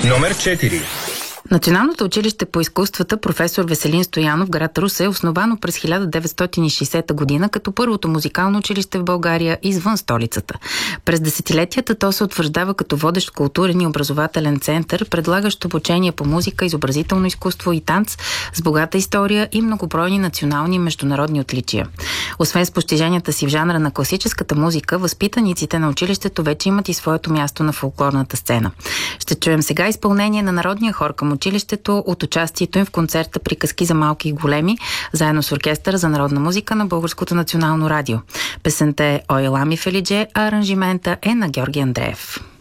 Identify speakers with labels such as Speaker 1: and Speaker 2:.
Speaker 1: Номер 4.
Speaker 2: Националното училище по изкуствата професор Веселин Стоянов, град Русе, е основано през 1960 година като първото музикално училище в България извън столицата. През десетилетията то се утвърждава като водещ културен и образователен център, предлагащ обучение по музика, изобразително изкуство и танц с богата история и многобройни национални и международни отличия. Освен с постиженията си в жанра на класическата музика, възпитаниците на училището вече имат и своето място на фолклорната сцена. Ще чуем сега изпълнение на народния хор към училището от участието им в концерта "Приказки за малки и големи", заедно с оркестъра за народна музика на Българското национално радио. Песента е "Ой, ела ми Фелидже", а аранжимента е на Георги Андреев.